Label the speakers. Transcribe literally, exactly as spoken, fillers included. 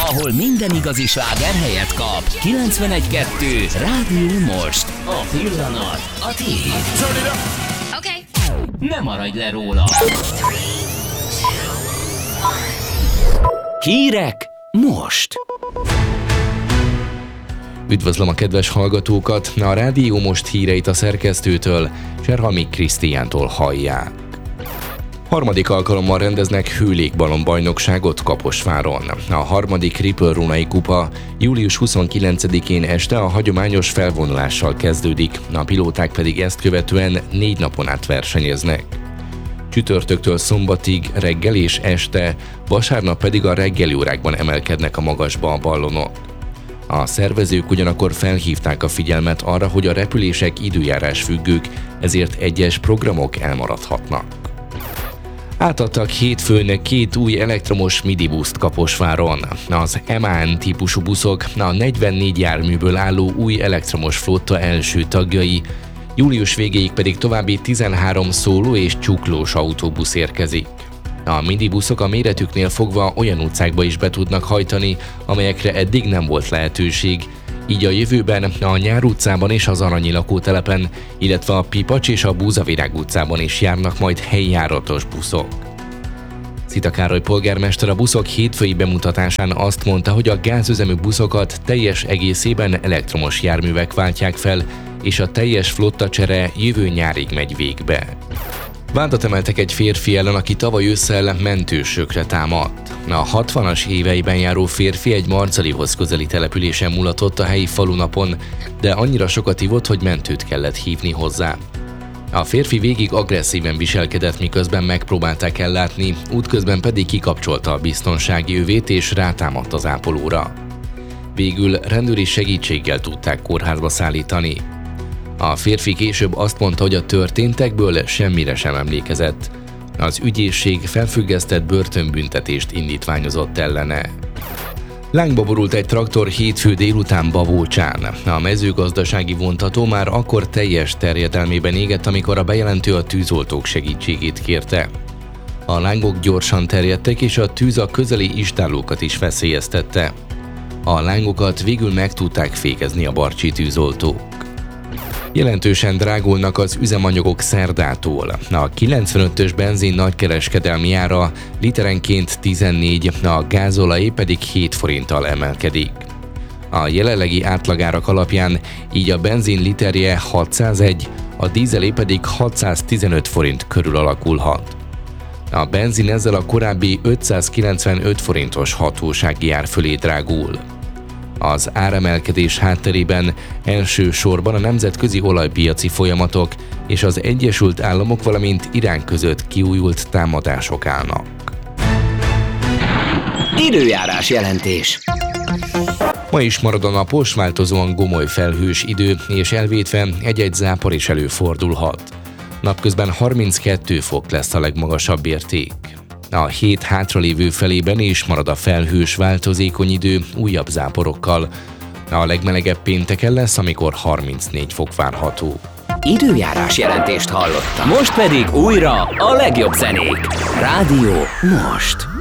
Speaker 1: ahol minden igazi sláger helyet kap. kilencvenegy kettő Rádió Most. A pillanat a tiéd.
Speaker 2: Oké.
Speaker 1: Ne maradj le róla. Hírek most.
Speaker 3: Üdvözlöm a kedves hallgatókat, a Rádió Most híreit a szerkesztőtől, Cserhalmi Krisztiántól hallják. Harmadik alkalommal rendeznek hőlégballon bajnokságot Kaposváron. A harmadik Ripple-Runai kupa július huszonkilencedikén este a hagyományos felvonulással kezdődik, a pilóták pedig ezt követően négy napon át versenyeznek. Csütörtöktől szombatig reggel és este, vasárnap pedig a reggeli órákban emelkednek a magasba a ballonok. A szervezők ugyanakkor felhívták a figyelmet arra, hogy a repülések időjárás függők, ezért egyes programok elmaradhatnak. Átadtak hétfőn két új elektromos midibuszt Kaposváron. Az em á en típusú buszok a negyvennégy járműből álló új elektromos flotta első tagjai, július végéig pedig további tizenhárom szóló és csuklós autóbusz érkezik. A midibuszok a méretüknél fogva olyan utcákba is be tudnak hajtani, amelyekre eddig nem volt lehetőség, így a jövőben a Nyár utcában és az Aranyi lakótelepen, illetve a Pipacs és a Búzavirág utcában is járnak majd helyjáratos buszok. Szita Károly polgármester a buszok hétfői bemutatásán azt mondta, hogy a gázüzemű buszokat teljes egészében elektromos járművek váltják fel, és a teljes flottacsere jövő nyárig megy végbe. Vádat emeltek egy férfi ellen, aki tavaly ősszel mentősökre támadt. A hatvanas éveiben járó férfi egy Marcalihoz közeli településen mulatott a helyi falunapon, de annyira sokat ivott, hogy mentőt kellett hívni hozzá. A férfi végig agresszíven viselkedett, miközben megpróbálták ellátni, útközben pedig kikapcsolta a biztonsági övét és rátámadt az ápolóra. Végül rendőri segítséggel tudták kórházba szállítani. A férfi később azt mondta, hogy a történtekből semmire sem emlékezett. Az ügyészség felfüggesztett börtönbüntetést indítványozott ellene. Lángba borult egy traktor hétfő délután Babócsán. A mezőgazdasági vontató már akkor teljes terjedelmében égett, amikor a bejelentő a tűzoltók segítségét kérte. A lángok gyorsan terjedtek, és a tűz a közeli istállókat is veszélyeztette. A lángokat végül meg tudták fékezni a barcsi tűzoltók. Jelentősen drágulnak az üzemanyagok szerdától. A kilencvenötös benzin nagykereskedelmi ára literenként tizennégy, a gázolaj pedig hét forinttal emelkedik. A jelenlegi átlagárak alapján így a benzin literje hatszázegy, a dízelé pedig hatszáztizenöt forint körül alakulhat. A benzin ezzel a korábbi ötszázkilencvenöt forintos hatósági ár fölé drágul. Az áremelkedés hátterében elsősorban a nemzetközi olajpiaci folyamatok és az Egyesült Államok, valamint Irán között kiújult támadások állnak.
Speaker 1: Időjárás jelentés.
Speaker 3: Ma is marad a napos, változóan gomoly felhős idő, és elvétve egy-egy zápor is előfordulhat. Napközben harminckettő fok lesz a legmagasabb érték. A hét hátralévő felében is marad a felhős, változékony idő újabb záporokkal. A legmelegebb pénteken lesz, amikor harmincnégy fok várható.
Speaker 1: Időjárás jelentést hallottam. Most pedig újra a legjobb zenék. Rádió Most.